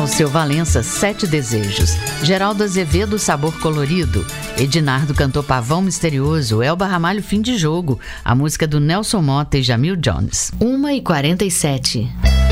Alceu Valença, Sete Desejos. Geraldo Azevedo, Sabor Colorido. Ednardo cantou Pavão Misterioso. Elba Ramalho, Fim de Jogo. A música do Nelson Motta e Jamil Jones. 1h47.